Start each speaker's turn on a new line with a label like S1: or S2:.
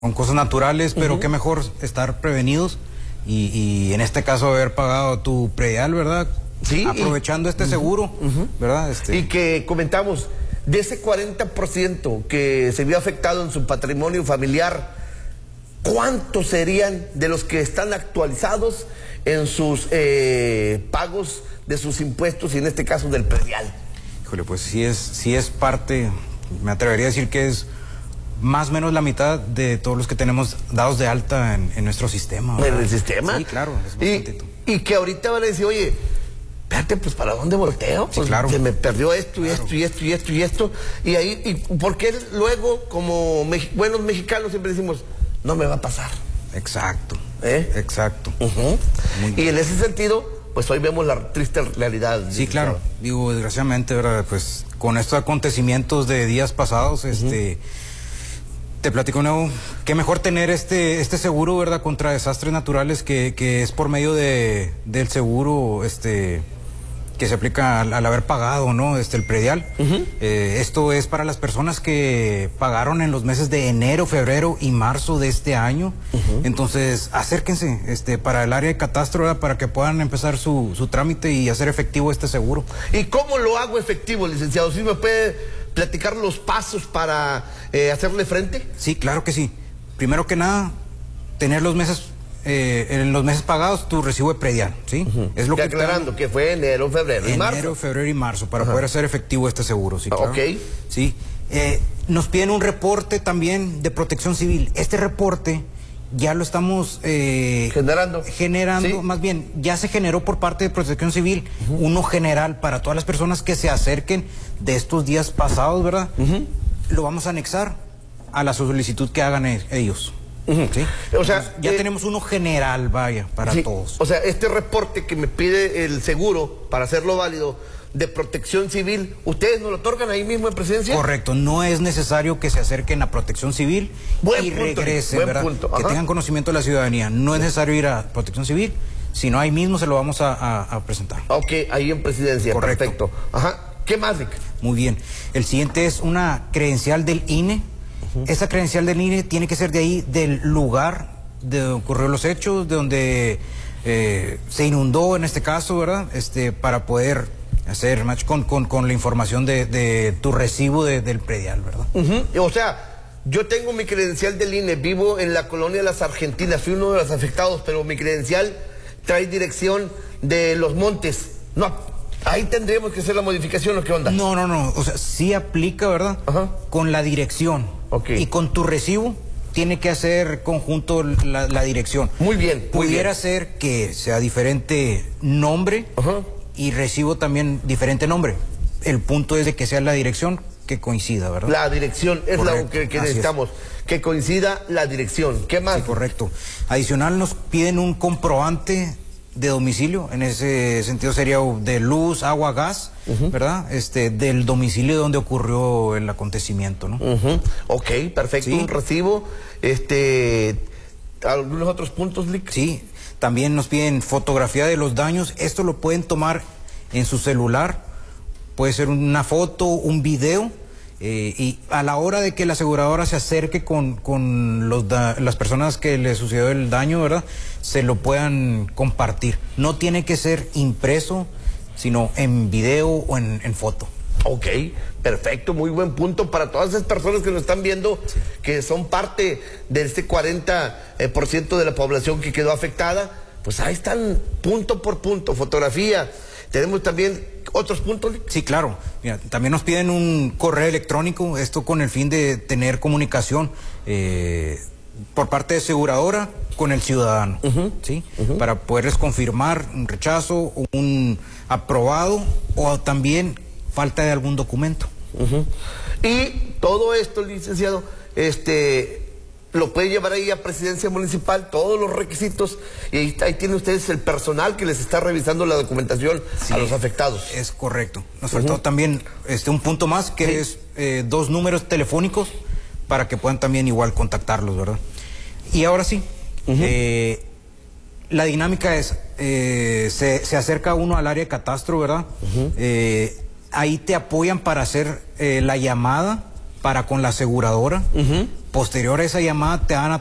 S1: con cosas naturales, pero qué mejor estar prevenidos y en este caso haber pagado tu predial, ¿verdad?
S2: Sí.
S1: Aprovechando este seguro, ¿verdad?
S2: Y que comentamos, de ese 40% que se vio afectado en su patrimonio familiar, ¿cuántos serían de los que están actualizados en sus pagos de sus impuestos y en este caso del predial?
S1: Híjole, pues sí es parte, me atrevería a decir que es más o menos la mitad de todos los que tenemos dados de alta en nuestro sistema, ¿verdad?
S2: ¿En el sistema?
S1: Sí, claro, es bastantito.
S2: Y que ahorita van a decir, oye, espérate, pues ¿para dónde volteo? Pues
S1: sí, claro.
S2: Se me perdió esto y
S1: claro.
S2: esto y esto y esto y esto. Y ahí, y porque luego, como buenos mexicanos, siempre decimos, no me va a pasar.
S1: Exacto. Exacto.
S2: Y en ese sentido, pues hoy vemos la triste realidad.
S1: Sí, claro. Digo, desgraciadamente, ¿verdad? Pues con estos acontecimientos de días pasados, te platico, Nuevo, qué mejor tener este seguro, ¿verdad? Contra desastres naturales que es por medio del seguro, que se aplica al haber pagado, ¿no? El predial. Esto es para las personas que pagaron en los meses de enero, febrero y marzo de este año. Entonces, acérquense, para el área de catastro, ¿verdad? Para que puedan empezar su trámite y hacer efectivo este seguro.
S2: ¿Y cómo lo hago efectivo, licenciado? ¿Sí me puede platicar los pasos para hacerle frente?
S1: Sí, claro que sí. Primero que nada, tener los meses, en los meses pagados, tu recibo de predial, ¿sí? Es lo que
S2: aclarando que fue enero, febrero y marzo.
S1: Enero, febrero y marzo, para poder hacer efectivo este seguro, ¿sí? Claro.
S2: Ok.
S1: Sí. Nos piden un reporte también de Protección Civil. Este reporte ya lo estamos generando, ¿sí? Más bien, ya se generó por parte de Protección Civil uno general para todas las personas que se acerquen de estos días pasados, ¿verdad? Lo vamos a anexar a la solicitud que hagan ellos. ¿Sí?
S2: O sea,
S1: ya tenemos uno general, vaya, para todos.
S2: O sea, este reporte que me pide el seguro para hacerlo válido de Protección Civil, ¿ustedes nos lo otorgan ahí mismo en Presidencia?
S1: Correcto, no es necesario que se acerquen a Protección Civil regresen, ¿verdad? Que tengan conocimiento de la ciudadanía. No es necesario ir a Protección Civil, sino ahí mismo se lo vamos a presentar.
S2: Ok, ahí en Presidencia.
S1: Correcto.
S2: Perfecto. ¿Qué más, Rick?
S1: Muy bien. El siguiente es una credencial del INE. Esa credencial del INE tiene que ser de ahí, del lugar de donde ocurrieron los hechos, de donde se inundó en este caso, ¿verdad? Para poder hacer match con la información de tu recibo del predial, ¿verdad?
S2: O sea, yo tengo mi credencial del INE, vivo en la colonia de las Argentinas, fui uno de los afectados, pero mi credencial trae dirección de Los Montes. No, ahí tendríamos que hacer la modificación, ¿o qué onda?
S1: No, o sea, sí aplica, ¿verdad? Con la dirección. Y con tu recibo tiene que hacer conjunto la dirección.
S2: Muy bien.
S1: Pudiera ser que sea diferente nombre y recibo también diferente nombre. El punto es de que sea la dirección que coincida, ¿verdad?
S2: La dirección es lo que necesitamos, que coincida la dirección. ¿Qué más?
S1: Sí, correcto. Adicional nos piden un comprobante de domicilio, en ese sentido sería de luz, agua, gas, ¿verdad? Del domicilio donde ocurrió el acontecimiento, ¿no?
S2: Ok, perfecto, ¿sí? Un recibo, ¿algunos otros puntos, Lick?
S1: Sí, también nos piden fotografía de los daños. Esto lo pueden tomar en su celular, puede ser una foto, un video, y a la hora de que la aseguradora se acerque con las personas que le sucedió el daño, ¿verdad? Se lo puedan compartir. No tiene que ser impreso, sino en video o en foto.
S2: Ok, perfecto, muy buen punto para todas esas personas que nos están viendo, que son parte de este 40% de la población que quedó afectada. Pues ahí están punto por punto, fotografía. Tenemos también otros puntos.
S1: Sí, claro. Mira, también nos piden un correo electrónico, esto con el fin de tener comunicación por parte de aseguradora con el ciudadano, ¿sí? Para poderles confirmar un rechazo, un aprobado o también falta de algún documento.
S2: Y todo esto, licenciado, lo puede llevar ahí a Presidencia Municipal, todos los requisitos, y ahí tienen ustedes el personal que les está revisando la documentación a los afectados.
S1: Es correcto. Nos faltó también un punto más, que es 2 números telefónicos para que puedan también igual contactarlos, ¿verdad? Y ahora sí, la dinámica es, se acerca uno al área de catastro, ¿verdad? Ahí te apoyan para hacer la llamada para con la aseguradora. Posterior a esa llamada te van a